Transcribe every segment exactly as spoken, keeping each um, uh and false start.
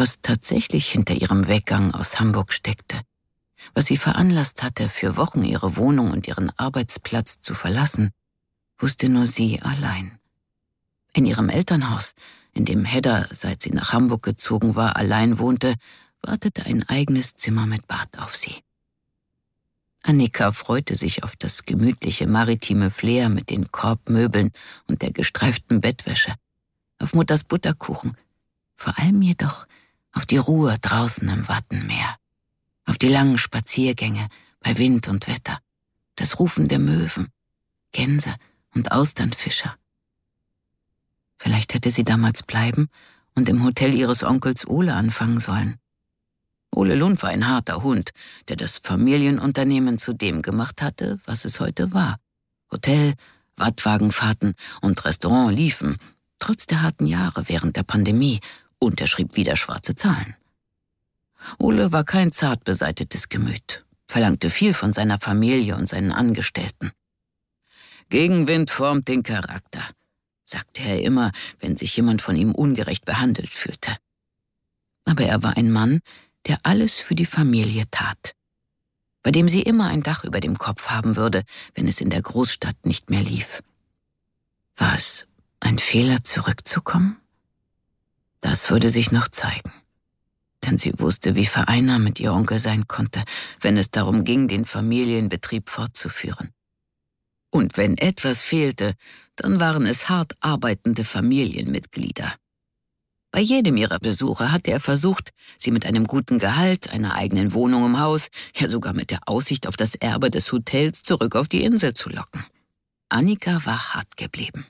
was tatsächlich hinter ihrem Weggang aus Hamburg steckte, was sie veranlasst hatte, für Wochen ihre Wohnung und ihren Arbeitsplatz zu verlassen, wusste nur sie allein. In ihrem Elternhaus, in dem Hedda, seit sie nach Hamburg gezogen war, allein wohnte, wartete ein eigenes Zimmer mit Bad auf sie. Annika freute sich auf das gemütliche maritime Flair mit den Korbmöbeln und der gestreiften Bettwäsche, auf Mutters Butterkuchen, vor allem jedoch auf die Ruhe draußen im Wattenmeer, auf die langen Spaziergänge bei Wind und Wetter, das Rufen der Möwen, Gänse und Austernfischer. Vielleicht hätte sie damals bleiben und im Hotel ihres Onkels Ole anfangen sollen. Ole Lund war ein harter Hund, der das Familienunternehmen zu dem gemacht hatte, was es heute war. Hotel, Wattwagenfahrten und Restaurant liefen, trotz der harten Jahre während der Pandemie, und er schrieb wieder schwarze Zahlen. Ole war kein zart beseitetes Gemüt, verlangte viel von seiner Familie und seinen Angestellten. Gegenwind formt den Charakter, sagte er immer, wenn sich jemand von ihm ungerecht behandelt fühlte. Aber er war ein Mann, der alles für die Familie tat, bei dem sie immer ein Dach über dem Kopf haben würde, wenn es in der Großstadt nicht mehr lief. War es ein Fehler, zurückzukommen? Das würde sich noch zeigen, denn sie wusste, wie vereinnahmend ihr Onkel sein konnte, wenn es darum ging, den Familienbetrieb fortzuführen. Und wenn etwas fehlte, dann waren es hart arbeitende Familienmitglieder. Bei jedem ihrer Besuche hatte er versucht, sie mit einem guten Gehalt, einer eigenen Wohnung im Haus, ja sogar mit der Aussicht auf das Erbe des Hotels zurück auf die Insel zu locken. Annika war hart geblieben.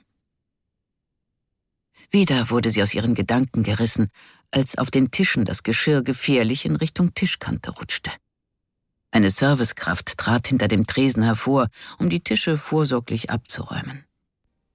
Wieder wurde sie aus ihren Gedanken gerissen, als auf den Tischen das Geschirr gefährlich in Richtung Tischkante rutschte. Eine Servicekraft trat hinter dem Tresen hervor, um die Tische vorsorglich abzuräumen.